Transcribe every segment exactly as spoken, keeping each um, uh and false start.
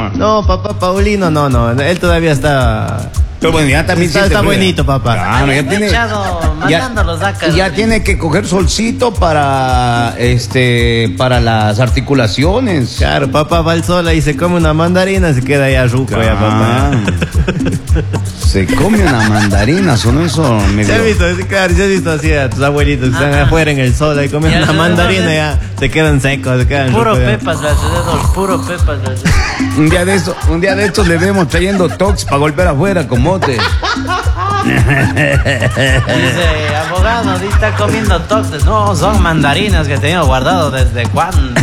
no. No, papá Paulino, no, no. Él todavía está... Pero bueno, ya también está, está buenito, papá. Claro, ya tiene, ya, ya tiene que coger solcito para este para las articulaciones. Claro, papá va al sol y se come una mandarina, se queda ya ruco, claro. Ya papá. Se come una mandarina, son eso medio... ¿Se has visto? Claro, ¿se has visto así a tus abuelitos que están afuera en el sol y comen una mandarina y ya se quedan secos, se quedan puro rucos, pepas, alrededor, puro pepas. Un día de estos, un día de estos le vemos trayendo tox para golpear afuera con mote. Dice, abogado, está comiendo toxes. No, son mandarinas que he tenido guardado desde cuándo.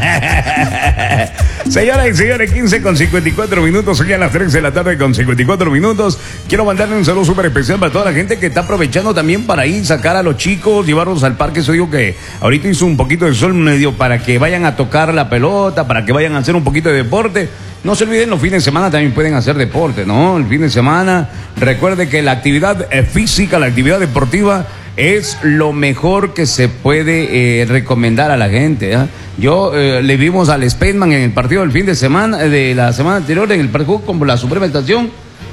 Señoras y señores, quince con cincuenta y cuatro minutos, hoy a las tres de la tarde con cincuenta y cuatro minutos. Quiero mandarle un saludo súper especial para toda la gente que está aprovechando también para ir, sacar a los chicos, llevarlos al parque. Eso digo que ahorita hizo un poquito de sol medio para que vayan a tocar la pelota, para que vayan a hacer un poquito de deporte. No se olviden, los fines de semana también pueden hacer deporte, ¿no? El fin de semana, recuerde que la actividad física, la actividad deportiva es lo mejor que se puede eh, recomendar a la gente, ¿eh? Yo eh, le vimos al Spaceman en el partido del fin de semana, de la semana anterior, en el partido como la Suprema Estación.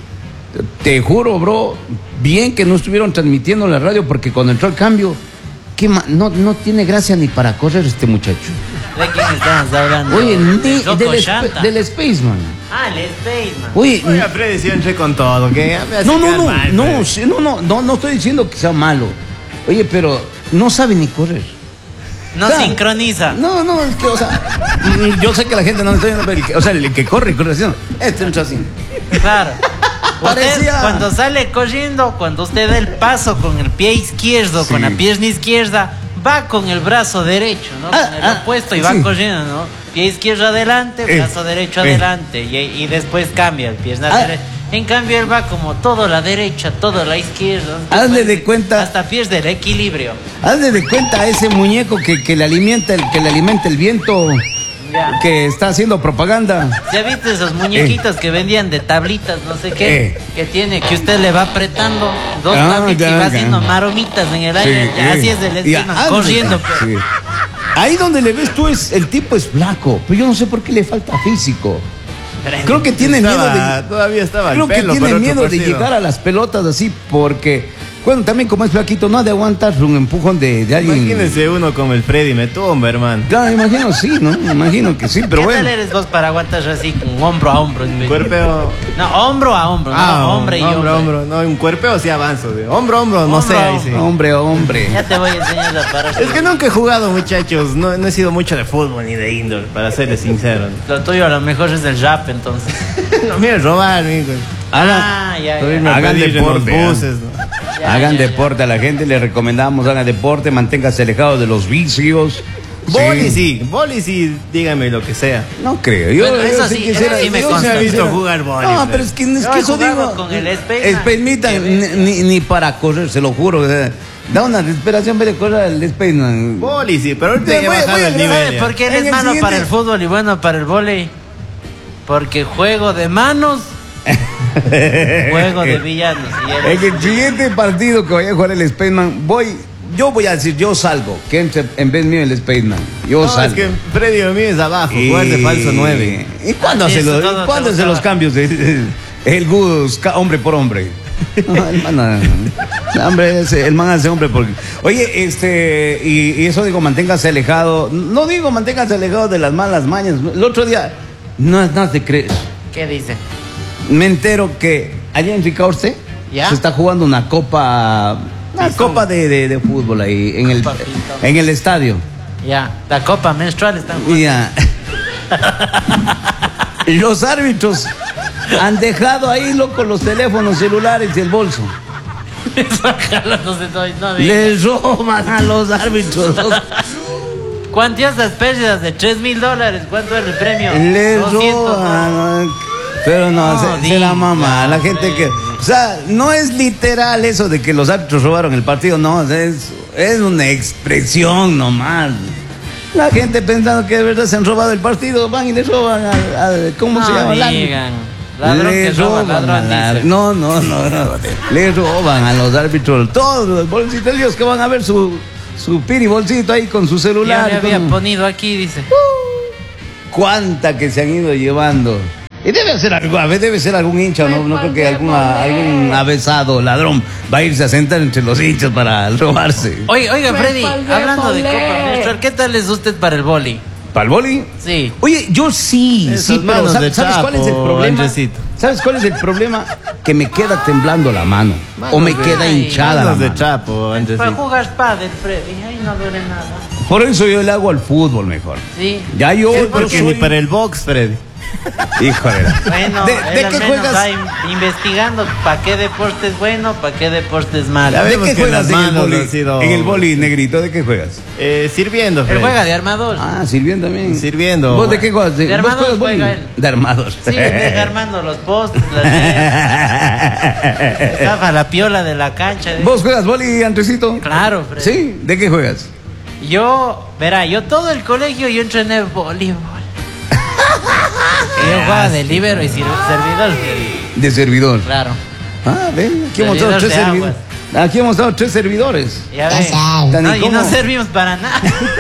Te juro, bro, bien que no estuvieron transmitiendo en la radio porque cuando entró el cambio, ¿qué ma no, no tiene gracia ni para correr este muchacho. ¿De quién estamos hablando? Oye, de, del, sp del Spaceman. Ah, el Spaceman. Oye, Oye, Freddy, si entré con todo, ¿qué? No, no, no, mal, no, sí, no, no, no, no estoy diciendo que sea malo. Oye, pero no sabe ni correr. No, o sea, sincroniza. No, no, es que, o sea, yo sé que la gente no lo está viendo, pero el que, o sea, el que corre, corre así, este entra así. Claro. Parecía... Usted, cuando sale corriendo, cuando usted da el paso con el pie izquierdo, sí, con la pierna izquierda, va con el brazo derecho, ¿no? Ah, con el ah, opuesto y va sí. corriendo, ¿no? Pie izquierdo adelante, eh, brazo derecho eh. adelante y, y después cambia el pierna ah. derecha. En cambio él va como todo la derecha, todo la izquierda. Hazle de cuenta. Hasta pierde el equilibrio. Hazle de cuenta a ese muñeco que, que le alimenta el que le alimenta el viento. Ya. Que está haciendo propaganda. ¿Ya viste esos muñequitos eh. que vendían de tablitas, no sé qué? Eh. Que tiene, que usted le va apretando dos ah, tablitas ya, y va ya. haciendo maromitas en el aire. Sí, así eh. es el esquema, corriendo. Sí. Ahí donde le ves tú, es el tipo es flaco, pero yo no sé por qué le falta físico. Creo que tiene estaba, miedo de. Todavía estaba Creo el pelo, que tiene miedo de llegar a las pelotas así, porque. Bueno, también como es flaquito, no ha de aguantar un empujón de, de alguien. Imagínese uno como el Freddy me tumba, hermano. Claro, imagino sí, ¿no? Imagino que sí, pero ¿Qué bueno. tal eres vos para aguantar así, con hombro a hombro? Cuerpeo. No, hombro a hombro, ah, no, hombre y hombre. Hombro, no, un cuerpeo sí avanzo. De hombro a hombro, no hombro, sé. Ahí sí. Hombre a hombre. Ya te voy a enseñar la parada. Es que nunca he jugado, muchachos. No, no he sido mucho de fútbol ni de indoor, para serles sincero. Lo tuyo a lo mejor es el rap, entonces. No, mira, robar, amigo. Ah, ya, ya. Hagan deporte. Buses, ¿no? ya, hagan ya, deporte ya. A la gente le recomendamos, hagan deporte, manténgase alejado de los vicios. Boli sí, boli sí, dígame lo que sea. No creo, yo, bueno, eso yo sí, quisiera, sí me yo consta. se ha visto jugar boli. No, pero es que, es que eso digo. Con el Spaceman. Ni, ni, ni para correr, se lo juro. O sea, da una desesperación ver de correr al Spaceman. Boli sí, pero ahorita ya bajado el nivel. Porque él es malo siguiente... para el fútbol y bueno para el vóley. Porque juego de manos. Juego de villanos. Y en el siguiente partido que vaya a jugar el Spaceman, voy, yo voy a decir, yo salgo, que entre en vez mío el Spaceman. Yo no, salgo. Es que Freddy mío es abajo, y... jugar de falso nueve. ¿Y cuándo hace los, ¿cuándo hace los cambios? El, el Gus, hombre por hombre. No, el man, hombre, el man hace hombre por... Oye, este, y, y eso digo, manténgase alejado. No digo manténgase alejado de las malas mañas. El otro día, no, no te crees. ¿Qué dice? Me entero que allá en Ricaurte ¿Ya? se está jugando una copa, una Pizón. copa de, de, de fútbol ahí en el, en el estadio. Ya, la copa menstrual están jugando. Ya. Los árbitros han dejado ahí, loco, los teléfonos celulares y el bolso. Les roban a los árbitros. ¿Cuántas pérdidas de tres mil dólares? ¿Cuánto es el premio? Les roban. Pero no, no se, se la mamá, la gente que... O sea, no es literal eso de que los árbitros robaron el partido, no, es, es una expresión nomás. La gente pensando que de verdad se han robado el partido, van y le roban a... a ¿Cómo no se llama? Digan. Ladrón le que roban roba, ladrón a la, no, no, no, no. Le roban a los árbitros todos los bolsitos, ellos que van a ver su, su piri bolsito ahí con su celular. Ya me había con... ponido aquí, dice. Uh, cuánta que se han ido llevando. Y debe ser algo, a ver, debe ser algún hincha, no, no creo que alguna, algún avesado ladrón va a irse a sentar entre los hinchas para robarse. Oiga, oiga, Freddy, hablando de Copa Menstrual, ¿qué tal es usted para el boli? ¿Para el boli? Sí. Oye, yo sí, Esas sí, pero ¿sabes, ¿sabes cuál es el problema? Andresito. ¿Sabes cuál es el problema? Que me queda temblando la mano. Manos o me de- queda hinchada la Manos de mano. Chapo, Para Andresito. jugar pádel, Freddy, ahí no duele nada. Por eso yo le hago al fútbol mejor. Sí. Ya yo, Sí, yo porque soy- ni para el box, Freddy. Híjole. Bueno, ¿De, él de al qué menos juegas? va in- investigando para qué deporte es bueno, para qué deporte es malo. Ya ¿De vemos qué que juegas las en el manos boli? han sido- En el boli, negrito, ¿de qué juegas? Eh, sirviendo, Él Freddy. juega de armador. Ah, sirviendo también. Sirviendo. ¿Vos de qué juegas? De ¿Vos armador juegas boli? juega él. De armador. Sí, deja armando los postes, las redes, zafa la piola de la cancha. de- ¿Vos juegas boli, Andresito? Claro, Freddy. ¿Sí? ¿De qué juegas? Yo, verá, yo todo el colegio yo entrené voleibol. Yo jugaba de líbero y sir- servidor, Freddy. De servidor. Claro. Ah, ven, aquí hemos dado Servidor tres de servidores. Aquí hemos dado tres servidores. Ya ven. Tan No, y incómodo. no servimos para nada.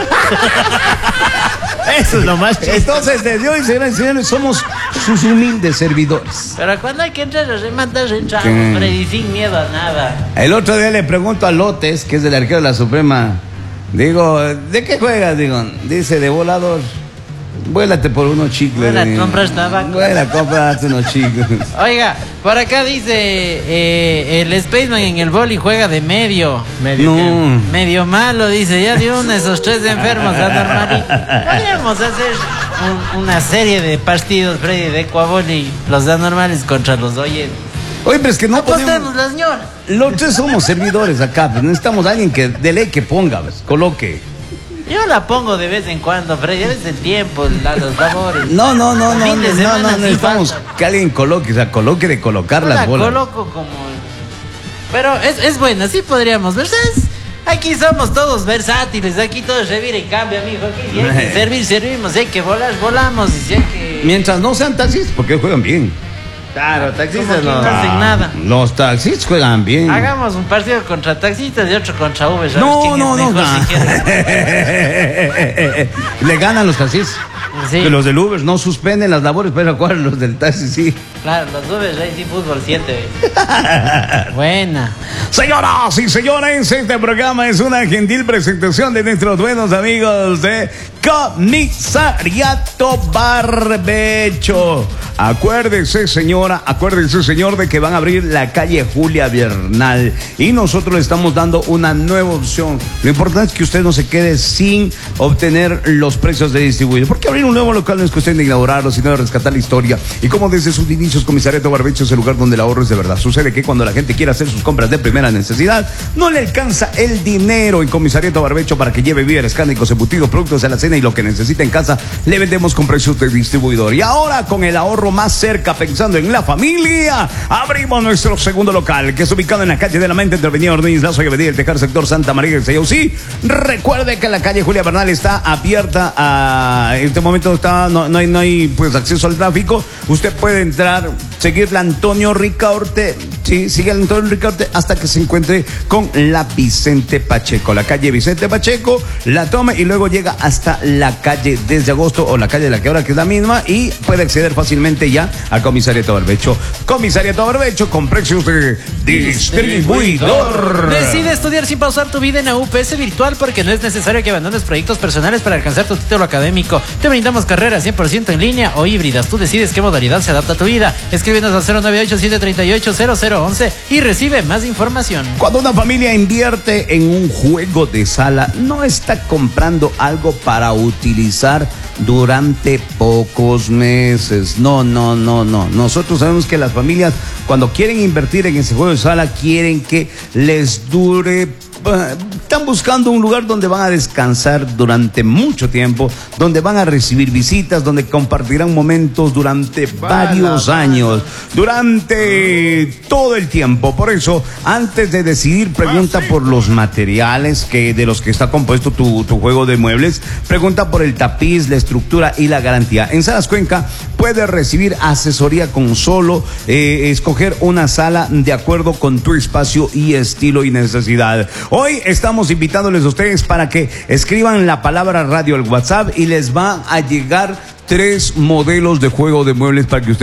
Eso es lo más chistoso. Entonces, desde hoy, señoras y señores, somos sus humildes servidores. Pero cuando hay que entrar a rematar, entramos, Sí. Freddy, sin miedo a nada. El otro día le pregunto a Lotes, que es el arquero de la Suprema, digo, ¿de qué juegas? Digo, dice, de volador. Vuélate por unos chicles. Vuela, digo. compras tabaco. Vuela, cómprate unos chicles. Oiga, por acá dice eh, el Spaceman en el boli juega de medio. Medio No. Medio malo, dice, ya dio uno de esos tres enfermos anormalitos. Podríamos hacer un- una serie de partidos, Freddy, de Ecuaboli, los anormales contra los oyentes. Oye, pero es que no Apostemos, podemos... la señora. Los tres somos servidores acá, pues necesitamos a alguien que de ley que ponga, pues, coloque. Yo la pongo de vez en cuando, Freddy, a veces el tiempo, la- los labores. No, no, no, no, Fin de no, semana no, sí necesitamos falta. que alguien coloque, o sea, coloque de colocar Yo las la bolas. coloco como... Pero es, es buena, sí podríamos ver, ¿sabes? Aquí somos todos versátiles, aquí todos revira y cambia, mijo. Aquí si hay que servir, servimos, si hay que volar, volamos, y si hay que... Mientras no sean taxis, porque juegan bien. Claro, Como taxistas que no. no hacen nada. Los taxis juegan bien. Hagamos un partido contra taxistas y otro contra Uber. ¿sabes No, quién no, es no, mejor no. si quieres? Le ganan los taxis. Sí. Que los del Uber no suspenden las labores, pero ¿cuál? Los del taxi sí. Claro, los Uber Racing Fútbol siete. Buena. Señoras y señores, este programa es una gentil presentación de nuestros buenos amigos de Comisariato Barbecho. Acuérdese, señora, acuérdese, señor, de que van a abrir la calle Julia Bernal y nosotros le estamos dando una nueva opción. Lo importante es que usted no se quede sin obtener los precios de distribuidor, porque abrir un nuevo local no es cuestión de inaugurarlo, sino de rescatar la historia. Y como desde sus inicios, Comisariato Barbecho es el lugar donde el ahorro es de verdad. Sucede que cuando la gente quiere hacer sus compras de primera necesidad, no le alcanza el dinero. En Comisariato Barbecho, para que lleve víveres, cánicos, embutidos, productos de la cena y lo que necesita en casa, le vendemos con precios de distribuidor. Y ahora, con el ahorro más cerca, pensando en la familia, abrimos nuestro segundo local, que es ubicado en la calle de la Mente, entre Avenida Ordóñez Lazo y Avenida del Tejar, sector Santa María del Sayaucí. Recuerde que la calle Julia Bernal está abierta a... En este momento está, no, no hay, no hay pues acceso al tráfico. Usted puede entrar, seguir la Antonio Ricaurte, sí, sigue el Antonio Ricaurte hasta que se encuentre con la Vicente Pacheco. La calle Vicente Pacheco, la toma y luego llega hasta la calle Desde Agosto o la calle de la Quebra, que es la misma, y puede acceder fácilmente ya a Comisariato Barbecho. Comisariato Barbecho con precios de distribuidor. Decide estudiar sin pausar tu vida en la U P S virtual porque no es necesario que abandones proyectos personales para alcanzar tu título académico. Te brindamos carreras cien por ciento en línea o híbridas. Tú decides qué modalidad se adapta a tu vida. Escríbenos al cero nueve ocho siete tres ocho cero cero once y recibe más información. Cuando una familia invierte en un juego de sala, no está comprando algo para utilizar durante pocos meses. No, no, no, no. Nosotros sabemos que las familias, cuando quieren invertir en ese juego de sala, quieren que les dure. Están buscando un lugar donde van a descansar durante mucho tiempo, donde van a recibir visitas, donde compartirán momentos durante varios años, durante todo el tiempo. Por eso, antes de decidir, pregunta por los materiales que de los que está compuesto tu, tu juego de muebles. Pregunta por el tapiz, la estructura y la garantía. En Salas Cuenca puedes recibir asesoría con solo eh, escoger una sala de acuerdo con tu espacio y estilo y necesidad. Hoy estamos invitándoles a ustedes para que escriban la palabra radio al WhatsApp y les va a llegar tres modelos de juego de muebles para que ustedes